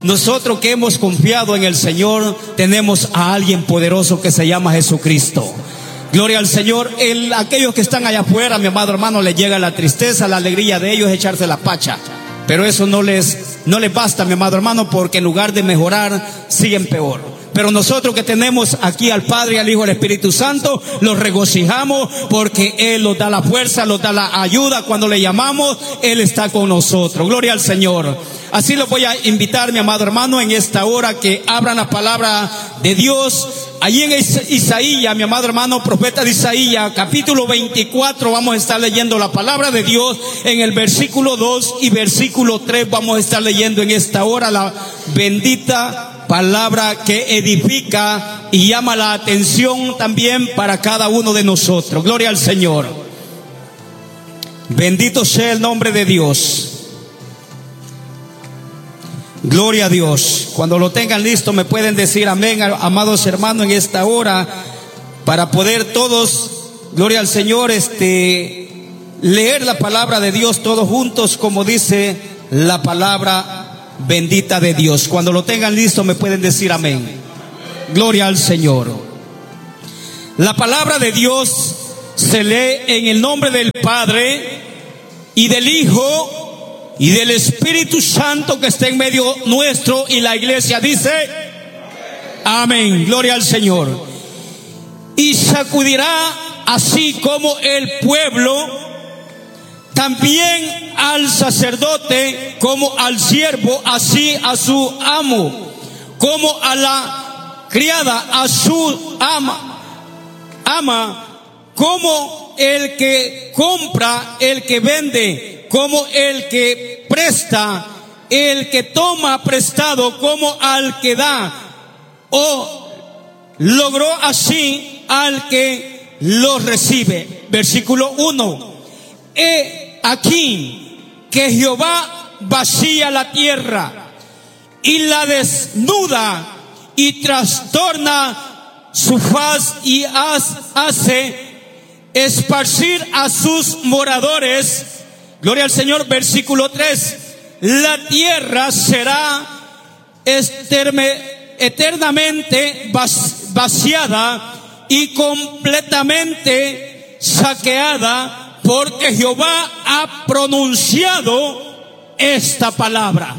Nosotros que hemos confiado en el Señor, tenemos a alguien poderoso que se llama Jesucristo. Gloria al Señor. Aquellos que están allá afuera, mi amado hermano, les llega la tristeza, la alegría de ellos es echarse la pacha. Pero eso no les basta, mi amado hermano, porque en lugar de mejorar, siguen peor. Pero nosotros que tenemos aquí al Padre, al Hijo y al Espíritu Santo, los regocijamos porque Él nos da la fuerza, nos da la ayuda. Cuando le llamamos, Él está con nosotros. Gloria al Señor. Así los voy a invitar, mi amado hermano, en esta hora que abran la palabra de Dios. Allí en Isaías, mi amado hermano, profeta de Isaías, capítulo 24, vamos a estar leyendo la palabra de Dios. En el versículo 2 y versículo 3 vamos a estar leyendo en esta hora la bendita palabra que edifica y llama la atención también para cada uno de nosotros. Gloria al Señor. Bendito sea el nombre de Dios. Gloria a Dios. Cuando lo tengan listo me pueden decir amén, amados hermanos, en esta hora, para poder todos, gloria al Señor, leer la palabra de Dios todos juntos, como dice la palabra bendita de Dios. Cuando lo tengan listo me pueden decir amén. Gloria al Señor. La palabra de Dios se lee en el nombre del Padre y del Hijo y del Espíritu Santo que está en medio nuestro, y la iglesia dice amén. Gloria al Señor. Y sacudirá así como el pueblo, también al sacerdote como al siervo, así a su amo, como a la criada a su ama, como el que compra, el que vende, como el que presta, el que toma prestado, como al que da, o logró así al que lo recibe. Versículo 1. Aquí que Jehová vacía la tierra y la desnuda y trastorna su faz y hace esparcir a sus moradores. Gloria al Señor. Versículo 3. La tierra será eternamente vaciada y completamente saqueada, porque Jehová ha pronunciado esta palabra.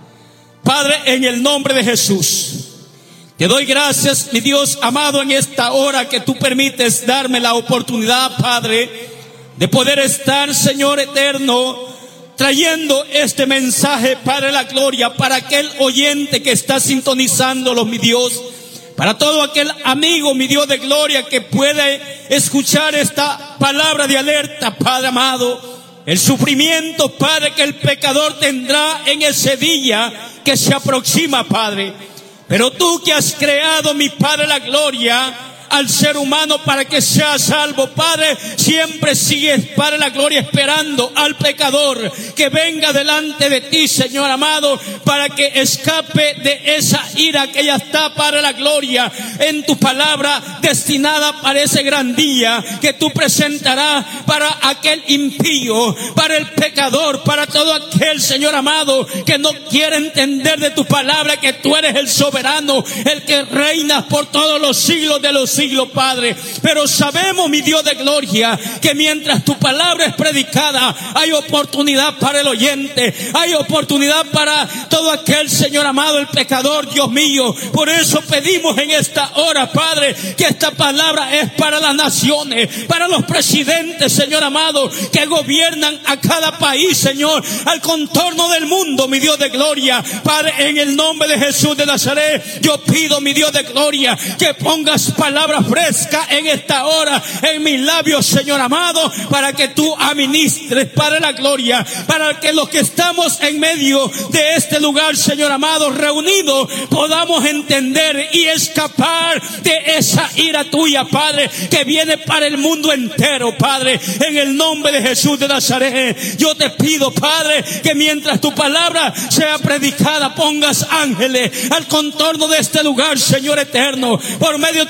Padre, en el nombre de Jesús, te doy gracias, mi Dios amado, en esta hora que tú permites darme la oportunidad, Padre, de poder estar, Señor eterno, trayendo este mensaje, Padre, la gloria, para aquel oyente que está sintonizándolo, mi Dios. Para todo aquel amigo, mi Dios de gloria, que puede escuchar esta palabra de alerta, Padre amado, el sufrimiento, Padre, que el pecador tendrá en ese día que se aproxima, Padre. Pero tú que has creado, mi Padre, la gloria, al ser humano para que sea salvo, Padre, siempre sigues, Padre, la gloria, esperando al pecador que venga delante de ti, Señor amado, para que escape de esa ira que ya está, Padre, la gloria, en tu palabra destinada para ese gran día que tú presentarás para aquel impío, para el pecador, para todo aquel, Señor amado, que no quiere entender de tu palabra, que tú eres el soberano, el que reinas por todos los siglos de los siglos, Padre. Pero sabemos, mi Dios de gloria, que mientras tu palabra es predicada, hay oportunidad para el oyente, hay oportunidad para todo aquel, Señor amado, el pecador, Dios mío. Por eso pedimos en esta hora, Padre, que esta palabra es para las naciones, para los presidentes, Señor amado, que gobiernan a cada país, Señor, al contorno del mundo, mi Dios de gloria. Padre, en el nombre de Jesús de Nazaret, yo pido, mi Dios de gloria, que pongas palabra fresca en esta hora en mis labios, Señor amado, para que tú administres, Padre, la gloria, para que los que estamos en medio de este lugar, Señor amado, reunidos, podamos entender y escapar de esa ira tuya, Padre, que viene para el mundo entero, Padre. En el nombre de Jesús de Nazaret, yo te pido, Padre, que mientras tu palabra sea predicada, pongas ángeles al contorno de este lugar, Señor eterno, por medio de tu palabra,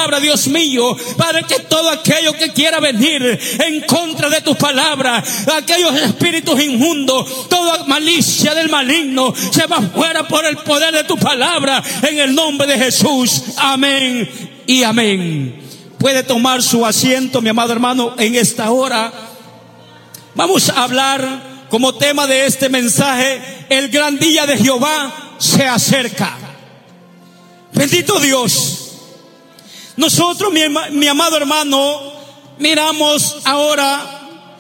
palabra, Dios mío. Padre, que todo aquello que quiera venir en contra de tu palabra, aquellos espíritus inmundos, toda malicia del maligno, se va fuera por el poder de tu palabra, en el nombre de Jesús. Amén y amén. Puede tomar su asiento, mi amado hermano, en esta hora. Vamos a hablar como tema de este mensaje: el gran día de Jehová se acerca. Bendito Dios. Nosotros, mi amado hermano, miramos ahora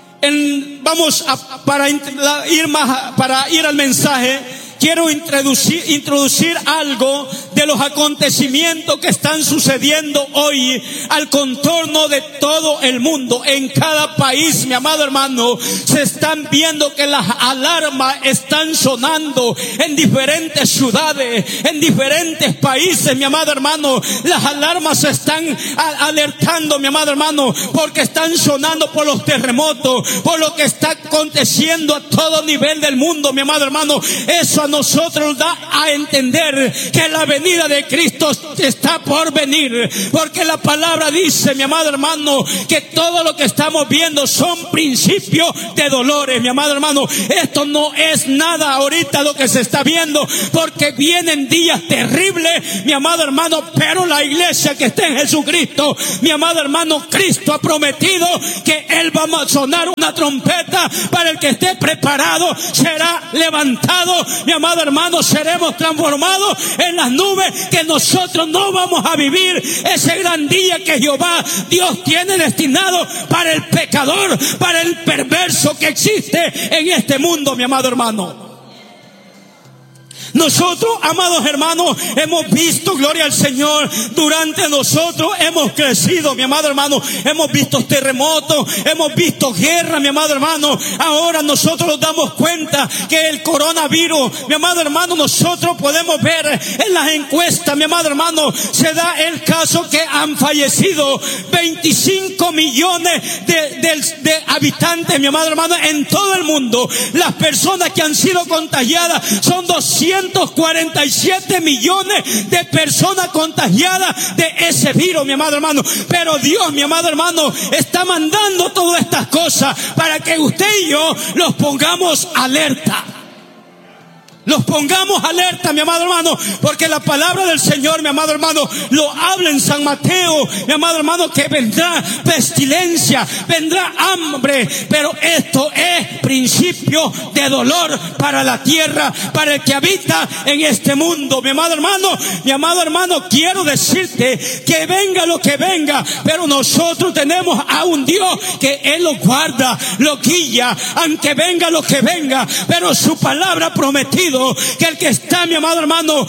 para ir al mensaje. Quiero introducir algo de los acontecimientos que están sucediendo hoy al contorno de todo el mundo. En cada país, mi amado hermano, se están viendo que las alarmas están sonando en diferentes ciudades, en diferentes países, mi amado hermano. Las alarmas se están alertando, mi amado hermano, porque están sonando por los terremotos, por lo que está aconteciendo a todo nivel del mundo, mi amado hermano. Eso a nosotros da a entender que la venida de Cristo está por venir, porque la palabra dice, mi amado hermano, que todo lo que estamos viendo son principios de dolores, mi amado hermano. Esto no es nada ahorita lo que se está viendo, porque vienen días terribles, mi amado hermano, pero la iglesia que está en Jesucristo, mi amado hermano, Cristo ha prometido que Él va a sonar una trompeta para el que esté preparado, será levantado, mi amado hermano, seremos transformados en las nubes, que nosotros no vamos a vivir ese gran día que Jehová Dios tiene destinado para el pecador, para el perverso que existe en este mundo, mi amado hermano. Nosotros, amados hermanos, hemos visto, gloria al Señor, durante nosotros hemos crecido, mi amado hermano. Hemos visto terremotos, hemos visto guerra, mi amado hermano. Ahora nosotros nos damos cuenta que el coronavirus, mi amado hermano, nosotros podemos ver en las encuestas, mi amado hermano, se da el caso que han fallecido 25 millones de habitantes, mi amado hermano, en todo el mundo. Las personas que han sido contagiadas son 247 millones de personas contagiadas de ese virus, mi amado hermano. Pero Dios, mi amado hermano, está mandando todas estas cosas para que usted y yo los pongamos alerta. Los pongamos alerta, mi amado hermano, porque la palabra del Señor, mi amado hermano, lo habla en San Mateo, mi amado hermano, que vendrá pestilencia, vendrá hambre, pero esto es principio de dolor para la tierra, para el que habita en este mundo, mi amado hermano, quiero decirte que venga lo que venga, pero nosotros tenemos a un Dios que Él lo guarda, lo guía, aunque venga lo que venga, pero su palabra ha prometido que el que está, mi amado hermano,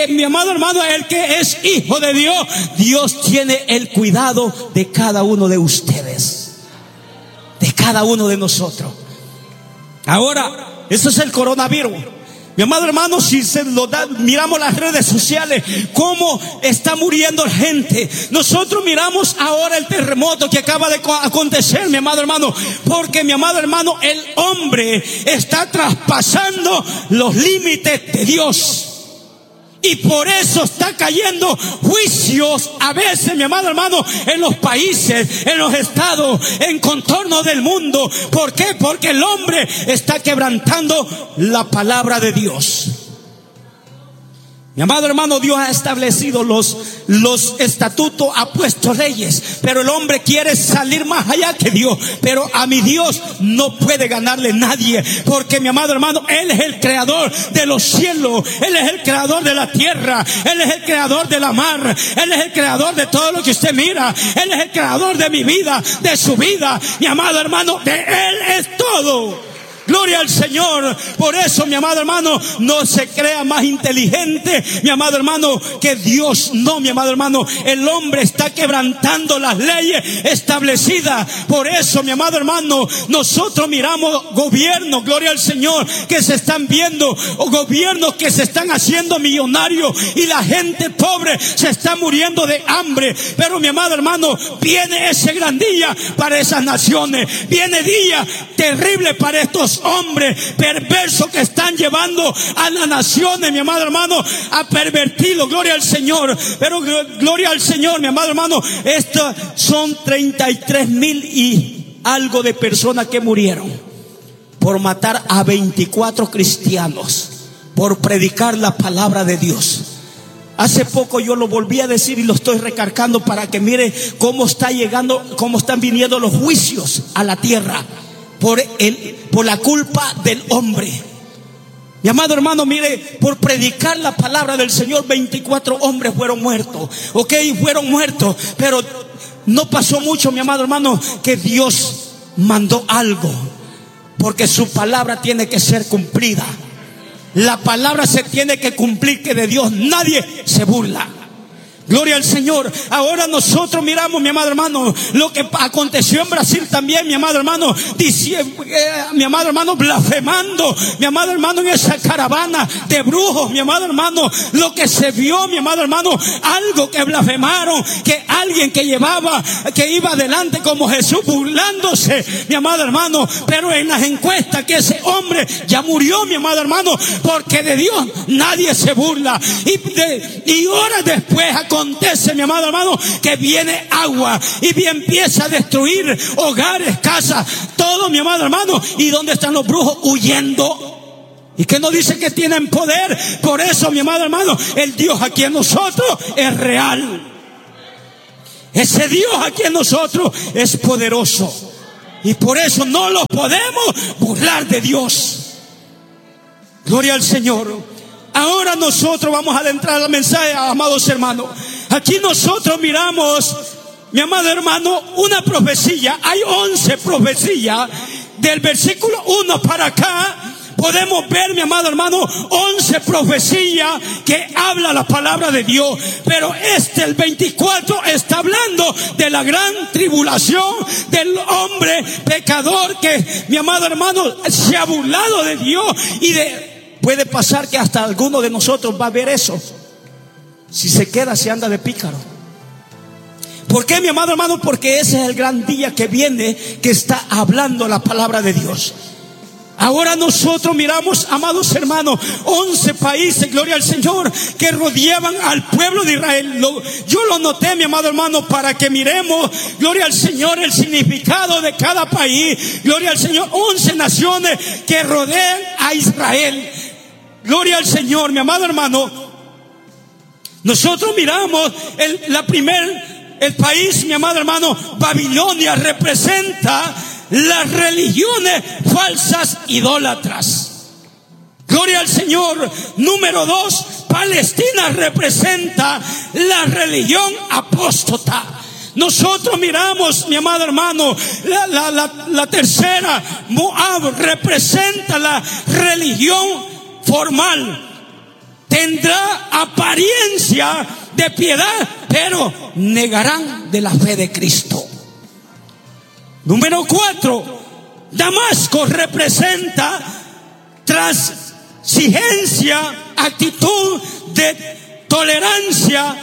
el que es hijo de Dios, Dios tiene el cuidado de cada uno de ustedes, de cada uno de nosotros. Ahora, eso es el coronavirus. Mi amado hermano, si miramos las redes sociales, cómo está muriendo gente. Nosotros miramos ahora el terremoto que acaba de acontecer, mi amado hermano, porque, mi amado hermano, el hombre está traspasando los límites de Dios. Y por eso está cayendo juicios a veces, mi amado hermano, en los países, en los estados, en contorno del mundo. ¿Por qué? Porque el hombre está quebrantando la palabra de Dios. Mi amado hermano, Dios ha establecido los estatutos, ha puesto leyes, pero el hombre quiere salir más allá que Dios. Pero a mi Dios no puede ganarle nadie, porque, mi amado hermano, Él es el creador de los cielos, Él es el creador de la tierra, Él es el creador de la mar, Él es el creador de todo lo que usted mira, Él es el creador de mi vida, de su vida, mi amado hermano, de Él es todo. Gloria al Señor. Por eso, mi amado hermano, no se crea más inteligente, mi amado hermano, que Dios. No, mi amado hermano, el hombre está quebrantando las leyes establecidas. Por eso, mi amado hermano, nosotros miramos gobiernos, gloria al Señor, que se están viendo, o gobiernos que se están haciendo millonarios, y la gente pobre se está muriendo de hambre. Pero, mi amado hermano, viene ese gran día para esas naciones, viene día terrible para estos estos hombres perversos que están llevando a las naciones, mi amado hermano, a pervertirlo. Gloria al Señor. Pero gloria al Señor, mi amado hermano. Estos son 33,000 y algo de personas que murieron por matar a 24 cristianos, por predicar la palabra de Dios. Hace poco yo lo volví a decir y lo estoy recargando para que mire cómo están viniendo los juicios a la tierra por la culpa del hombre. Mi amado hermano, mire, por predicar la palabra del Señor, 24 hombres fueron muertos. Ok, fueron muertos, pero no pasó mucho, mi amado hermano, que Dios mandó algo, porque su palabra tiene que ser cumplida. La palabra se tiene que cumplir, que de Dios nadie se burla. Gloria al Señor. Ahora nosotros miramos, mi amado hermano, lo que aconteció en Brasil también, mi amado hermano, mi amado hermano, blasfemando, mi amado hermano, en esa caravana de brujos, mi amado hermano, lo que se vio, mi amado hermano, algo que blasfemaron, que alguien que iba adelante como Jesús, burlándose, mi amado hermano, pero en las encuestas que ese hombre ya murió, mi amado hermano, porque de Dios nadie se burla. Y horas después acontece, mi amado hermano, que viene agua y empieza a destruir hogares, casas, todo, mi amado hermano. ¿Y dónde están los brujos? Huyendo. ¿Y qué nos dice? Que tienen poder. Por eso, mi amado hermano, el Dios aquí en nosotros es real. Ese Dios aquí en nosotros es poderoso, y por eso no lo podemos burlar de Dios. Gloria al Señor. Ahora nosotros vamos a adentrar al mensaje, amados hermanos. Aquí nosotros miramos, mi amado hermano, una profecía. Hay 11 profecías. Del versículo 1 para acá podemos ver, mi amado hermano, 11 profecías que habla la palabra de Dios. Pero el 24 está hablando de la gran tribulación del hombre pecador que, mi amado hermano, se ha burlado de Dios. Puede pasar que hasta alguno de nosotros va a ver eso. Si se queda, se anda de pícaro. ¿Por qué, mi amado hermano? Porque ese es el gran día que viene, que está hablando la palabra de Dios. Ahora nosotros miramos, amados hermanos, 11 países, gloria al Señor, que rodeaban al pueblo de Israel. Yo lo noté, mi amado hermano, para que miremos, gloria al Señor, el significado de cada país. Gloria al Señor, 11 naciones que rodean a Israel. Gloria al Señor, mi amado hermano. Nosotros miramos el país, mi amado hermano, Babilonia, representa las religiones falsas idólatras. Gloria al Señor. Número 2, Palestina representa la religión apóstata. Nosotros miramos, mi amado hermano, la tercera, Moab, representa la religión formal. Tendrá apariencia de piedad, pero negarán de la fe de Cristo. Número 4, Damasco representa transigencia, actitud de tolerancia,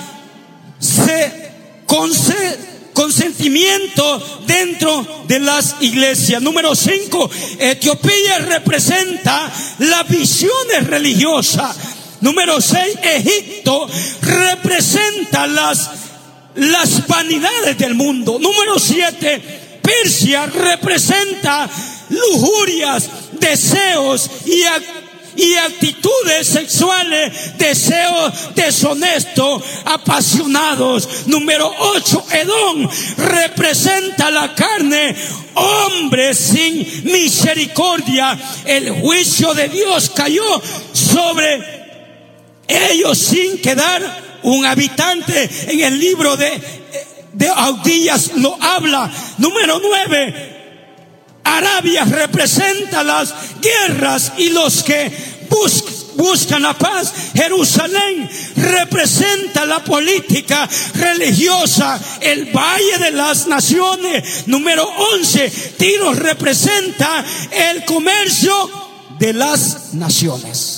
consentimiento dentro de las iglesias. Número 5, Etiopía representa las visiones religiosas. Número 6, Egipto representa las vanidades del mundo. Número 7, Persia representa lujurias, deseos y actitudes sexuales, deseos deshonestos, apasionados. Número 8, Edom representa la carne, hombres sin misericordia. El juicio de Dios cayó sobre ellos sin quedar un habitante. En el libro de Audías lo habla. Número 9, Arabia representa las guerras y los que buscan la paz. Jerusalén representa la política religiosa, el valle de las naciones. Número 11, Tiro representa el comercio de las naciones.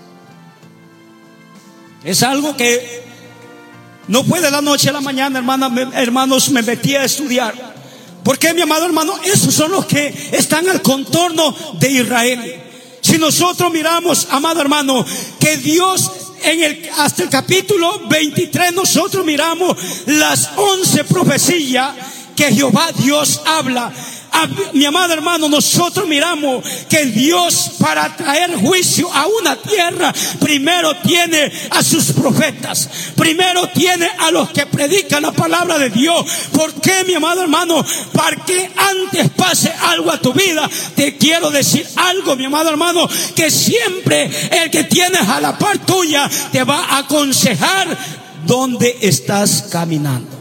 Es algo que no fue de la noche a la mañana, hermanos, me metí a estudiar. ¿Por qué, mi amado hermano? Esos son los que están al contorno de Israel. Si nosotros miramos, amado hermano, que Dios hasta el capítulo 23 nosotros miramos las 11 profecías que Jehová Dios habla. Mi amado hermano, nosotros miramos que Dios, para traer juicio a una tierra, primero tiene a sus profetas, primero tiene a los que predican la palabra de Dios. ¿Por qué, mi amado hermano? Para que antes pase algo a tu vida, te quiero decir algo, mi amado hermano, que siempre el que tienes a la par tuya te va a aconsejar dónde estás caminando.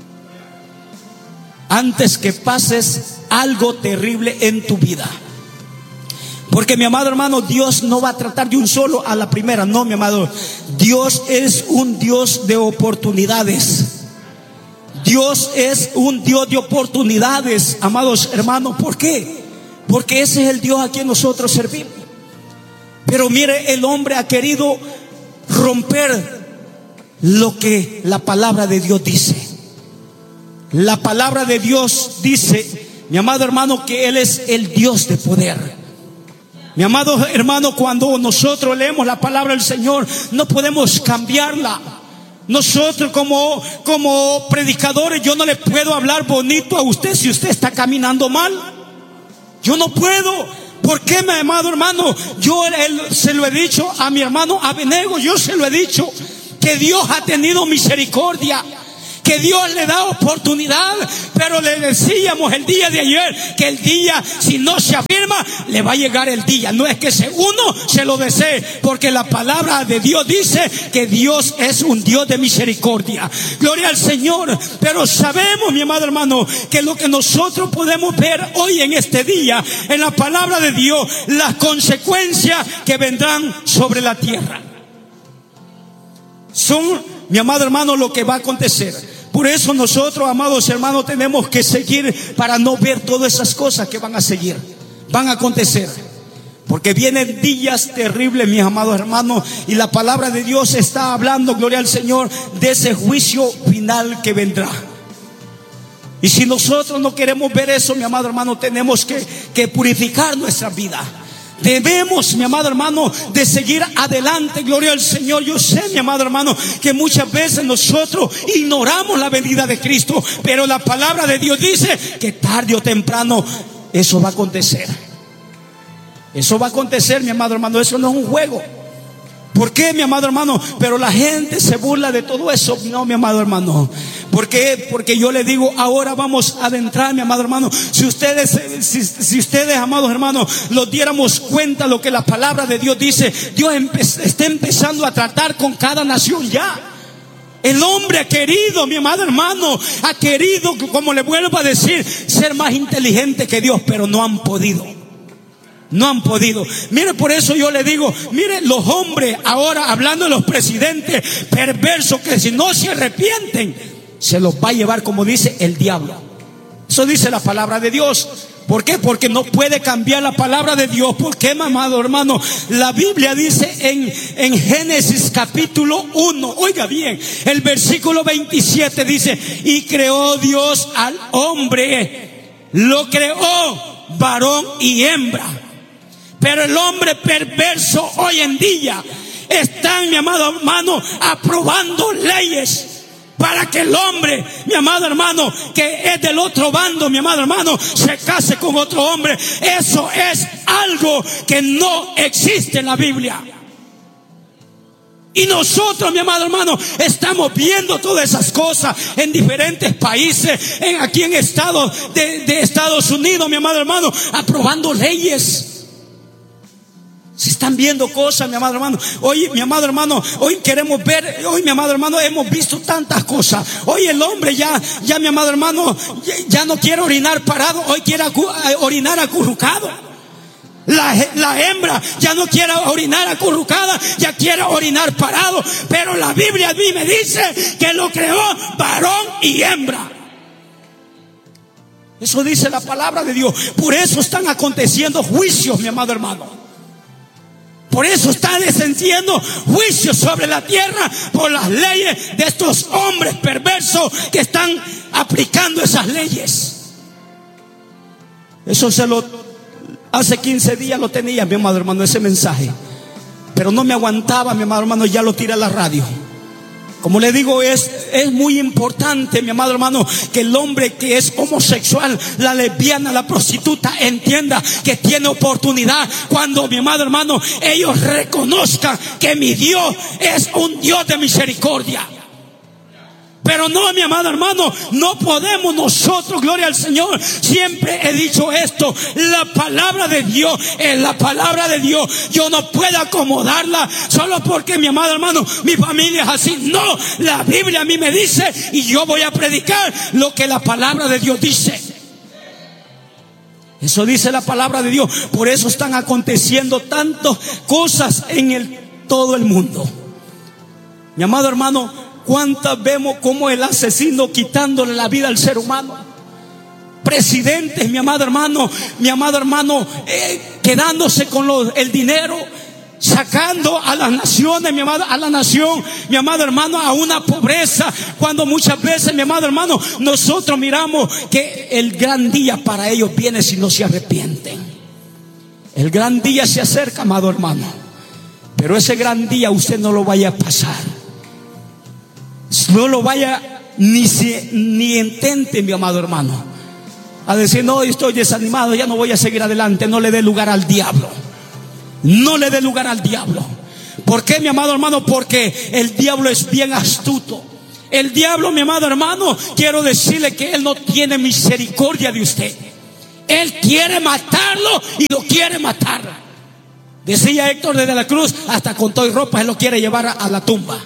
Antes que pases algo terrible en tu vida. Porque, mi amado hermano, Dios no va a tratar de un solo a la primera. No, mi amado. Dios es un Dios de oportunidades. Dios es un Dios de oportunidades, amados hermanos. ¿Por qué? Porque ese es el Dios a quien nosotros servimos. Pero mire, el hombre ha querido romper lo que la palabra de Dios dice. La palabra de Dios dice, mi amado hermano, que Él es el Dios de poder. Mi amado hermano, cuando nosotros leemos la palabra del Señor, no podemos cambiarla. Nosotros como predicadores, yo no le puedo hablar bonito a usted si usted está caminando mal. Yo no puedo. ¿Por qué, mi amado hermano? Yo se lo he dicho a mi hermano Abenego, yo se lo he dicho, que Dios ha tenido misericordia, que Dios le da oportunidad, pero le decíamos el día de ayer que el día, si no se afirma, le va a llegar el día. No es que uno se lo desee, porque la palabra de Dios dice que Dios es un Dios de misericordia. Gloria al Señor. Pero sabemos, mi amado hermano, que lo que nosotros podemos ver hoy en este día, en la palabra de Dios, las consecuencias que vendrán sobre la tierra son, mi amado hermano, lo que va a acontecer. Por eso nosotros, amados hermanos, tenemos que seguir para no ver todas esas cosas que van a seguir, van a acontecer. Porque vienen días terribles, mis amados hermanos, y la palabra de Dios está hablando, gloria al Señor, de ese juicio final que vendrá. Y si nosotros no queremos ver eso, mi amado hermano, tenemos que purificar nuestra vida. Debemos, mi amado hermano, de seguir adelante, gloria al Señor. Yo sé, mi amado hermano, que muchas veces nosotros ignoramos la venida de Cristo, pero la palabra de Dios dice que tarde o temprano eso va a acontecer. Eso va a acontecer, mi amado hermano. Eso no es un juego. ¿Por qué, mi amado hermano? Pero la gente se burla de todo eso. No, mi amado hermano. ¿Por qué? Porque yo le digo, ahora vamos a adentrar, mi amado hermano. Si ustedes, amados hermanos, los diéramos cuenta lo que la palabra de Dios dice, Dios está empezando a tratar con cada nación ya. El hombre ha querido, mi amado hermano, ha querido, como le vuelvo a decir, ser más inteligente que Dios, pero no han podido. No han podido. Mire, por eso yo le digo, mire, los hombres ahora, hablando de los presidentes perversos, que si no se arrepienten, se los va a llevar, como dice el diablo. Eso dice la palabra de Dios. ¿Por qué? Porque no puede cambiar la palabra de Dios. ¿Por qué, amado hermano? La Biblia dice en Génesis capítulo 1, oiga bien, el versículo 27 dice: y creó Dios al hombre, lo creó varón y hembra. Pero el hombre perverso hoy en día está, mi amado hermano, aprobando leyes para que el hombre, mi amado hermano, que es del otro bando, mi amado hermano, se case con otro hombre. Eso es algo que no existe en la Biblia. Y nosotros, mi amado hermano, estamos viendo todas esas cosas en diferentes países, aquí en Estados de Estados Unidos, mi amado hermano, aprobando leyes. Se están viendo cosas, mi amado hermano. Hoy, mi amado hermano, hoy queremos ver, hoy, mi amado hermano, hemos visto tantas cosas. Hoy el hombre ya, mi amado hermano, ya no quiere orinar parado, hoy quiere orinar acurrucado. La hembra ya no quiere orinar acurrucada, ya quiere orinar parado. Pero la Biblia a mí me dice que lo creó varón y hembra. Eso dice la palabra de Dios. Por eso están aconteciendo juicios, mi amado hermano. Por eso está descendiendo juicio sobre la tierra por las leyes de estos hombres perversos que están aplicando esas leyes. Eso hace 15 días lo tenía, mi amado hermano, ese mensaje. Pero no me aguantaba, mi amado hermano, ya lo tiré a la radio. Como le digo, es muy importante, mi amado hermano, que el hombre que es homosexual, la lesbiana, la prostituta, entienda que tiene oportunidad cuando, mi amado hermano, ellos reconozcan que mi Dios es un Dios de misericordia. Pero no, mi amado hermano, no podemos nosotros, gloria al Señor. Siempre he dicho esto: la palabra de Dios es la palabra de Dios. Yo no puedo acomodarla solo porque, mi amado hermano, mi familia es así. No, la Biblia a mí me dice y yo voy a predicar lo que la palabra de Dios dice. Eso dice la palabra de Dios. Por eso están aconteciendo tantas cosas en todo el mundo. Mi amado hermano, ¿cuántas vemos como el asesino quitándole la vida al ser humano? Presidentes, mi amado hermano, quedándose con el dinero, sacando a las naciones, a la nación, mi amado hermano, a una pobreza, cuando muchas veces, mi amado hermano, nosotros miramos que el gran día para ellos viene si no se arrepienten. El gran día se acerca, amado hermano, pero ese gran día usted no lo vaya a pasar. No lo vaya ni intente, mi amado hermano, a decir: no, estoy desanimado, ya no voy a seguir adelante. No le dé lugar al diablo. No le dé lugar al diablo. ¿Por qué, mi amado hermano? Porque el diablo es bien astuto. El diablo, mi amado hermano, quiero decirle que él no tiene misericordia de usted. Él quiere matarlo y lo quiere matar. Decía Héctor de la Cruz: hasta con todo y ropa él lo quiere llevar a la tumba.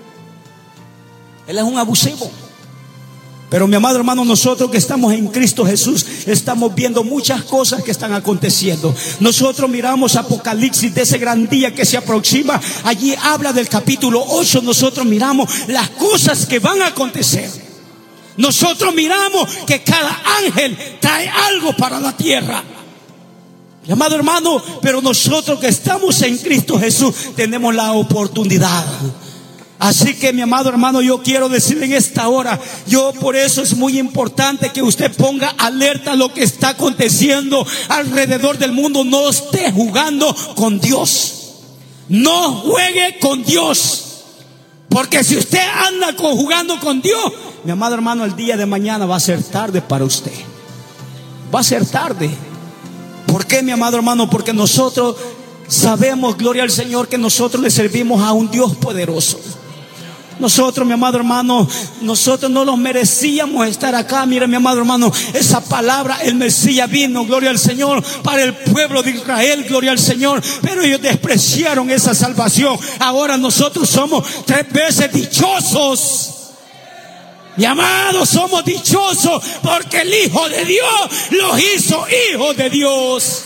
Él es un abusivo. Pero, mi amado hermano, nosotros que estamos en Cristo Jesús estamos viendo muchas cosas que están aconteciendo. Nosotros miramos Apocalipsis, de ese gran día que se aproxima. Allí habla del capítulo 8. Nosotros miramos las cosas que van a acontecer. Nosotros miramos que cada ángel trae algo para la tierra. Mi amado hermano, pero nosotros que estamos en Cristo Jesús tenemos la oportunidad. Así que, mi amado hermano, yo quiero decirle en esta hora, por eso es muy importante que usted ponga alerta a lo que está aconteciendo alrededor del mundo. No esté jugando con Dios. No juegue con Dios. Porque si usted anda jugando con Dios, mi amado hermano, el día de mañana va a ser tarde para usted. Va a ser tarde. ¿Por qué, mi amado hermano? Porque nosotros sabemos, gloria al Señor, que nosotros le servimos a un Dios poderoso. Nosotros, mi amado hermano, nosotros no los merecíamos estar acá. Mira, mi amado hermano, esa palabra, el Mesías vino, gloria al Señor, para el pueblo de Israel, gloria al Señor. Pero ellos despreciaron esa salvación. Ahora nosotros somos 3 veces dichosos. Mi amado, somos dichosos porque el Hijo de Dios los hizo hijos de Dios.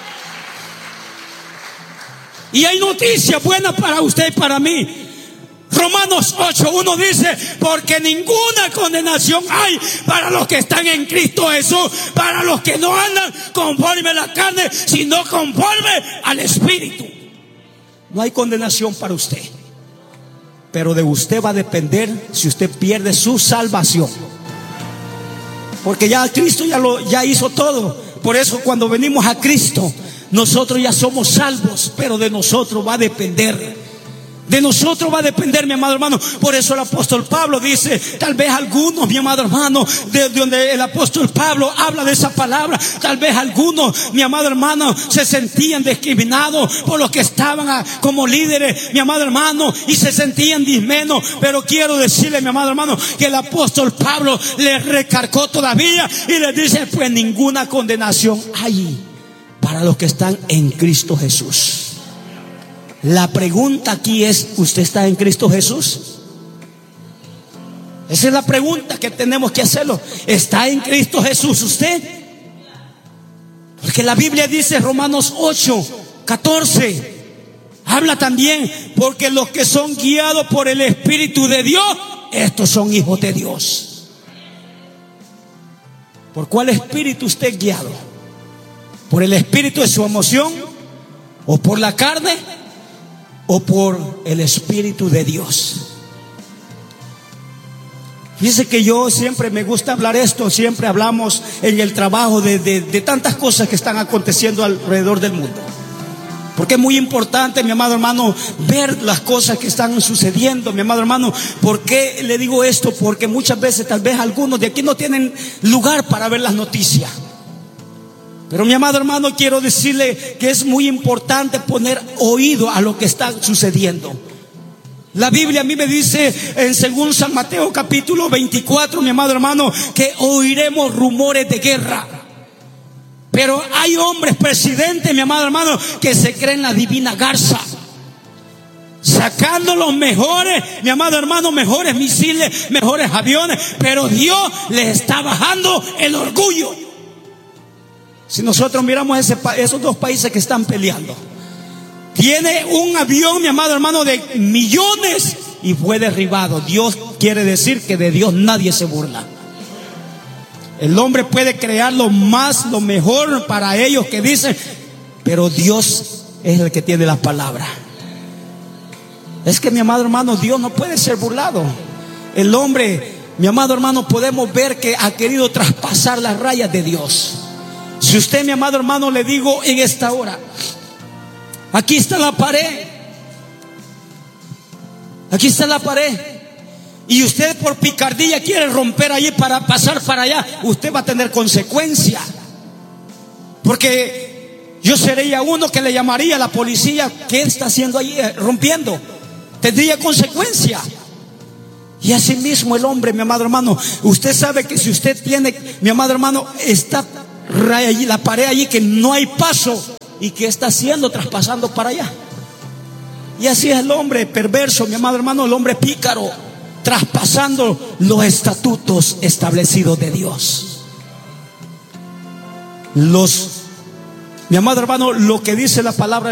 Y hay noticias buenas para usted y para mí. Romanos 8:1 dice: porque ninguna condenación hay para los que están en Cristo Jesús, para los que no andan conforme a la carne, sino conforme al Espíritu. No hay condenación para usted, pero de usted va a depender si usted pierde su salvación. Porque ya Cristo ya hizo todo. Por eso cuando venimos a Cristo, nosotros ya somos salvos, pero de nosotros va a depender. De nosotros va a depender, mi amado hermano. Por eso el apóstol Pablo dice, tal vez algunos, mi amado hermano, de donde el apóstol Pablo habla de esa palabra, tal vez algunos, mi amado hermano, se sentían discriminados por los que estaban como líderes, mi amado hermano, y se sentían dismenos. Pero quiero decirle, mi amado hermano, que el apóstol Pablo les recargó todavía y les dice: pues ninguna condenación hay para los que están en Cristo Jesús. La pregunta aquí es: ¿usted está en Cristo Jesús? Esa es la pregunta que tenemos que hacerlo. ¿Está en Cristo Jesús usted? Porque la Biblia dice, Romanos 8:14, habla también: porque los que son guiados por el Espíritu de Dios, estos son hijos de Dios. ¿Por cuál espíritu usted es guiado? ¿Por el espíritu de su emoción? ¿O por la carne? ¿O por el Espíritu de Dios? Fíjese que yo siempre me gusta hablar esto, siempre hablamos en el trabajo de tantas cosas que están aconteciendo alrededor del mundo. Porque es muy importante, mi amado hermano, ver las cosas que están sucediendo, mi amado hermano. ¿Por qué le digo esto? Porque muchas veces tal vez algunos de aquí no tienen lugar para ver las noticias. Pero mi amado hermano, quiero decirle que es muy importante poner oído a lo que está sucediendo. La Biblia a mí me dice en según San Mateo capítulo 24, mi amado hermano, que oiremos rumores de guerra. Pero hay hombres presidentes, mi amado hermano, que se creen la divina garza, sacando los mejores, mi amado hermano, mejores misiles, mejores aviones. Pero Dios les está bajando el orgullo. Si nosotros miramos esos dos países que están peleando, tiene un avión, mi amado hermano, de millones y fue derribado. Dios quiere decir que de Dios nadie se burla. El hombre puede crear lo mejor para ellos que dicen, pero Dios es el que tiene la palabra. Es que, mi amado hermano, Dios no puede ser burlado. El hombre, mi amado hermano, podemos ver que ha querido traspasar las rayas de Dios. Si usted, mi amado hermano, le digo en esta hora, aquí está la pared, aquí está la pared, y usted por picardía quiere romper allí para pasar para allá, usted va a tener consecuencias. Porque yo sería uno que le llamaría a la policía. ¿Qué está haciendo allí rompiendo? Tendría consecuencias. Y así mismo el hombre, mi amado hermano, usted sabe que si usted tiene, mi amado hermano, está allí, la pared allí, que no hay paso, y que está haciendo, traspasando para allá. Y así es el hombre perverso, mi amado hermano, el hombre pícaro, traspasando los estatutos establecidos de Dios. Mi amado hermano, lo que dice la palabra